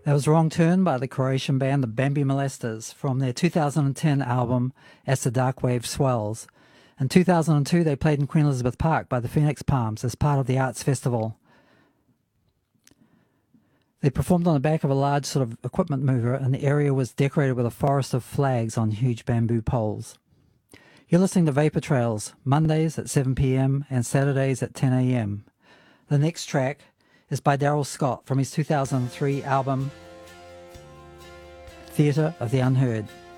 That was Wrong Turn by the Croatian band the Bambi Molesters from their 2010 album As the Dark Wave Swells. In 2002, they played in Queen Elizabeth Park by the Phoenix Palms as part of the Arts Festival. They performed on the back of a large sort of equipment mover, and the area was decorated with a forest of flags on huge bamboo poles. You're listening to Vapor Trails, Mondays at 7 p.m. and Saturdays at 10 a.m. The next track is by Daryl Scott from his 2003 album Theatre of the Unheard.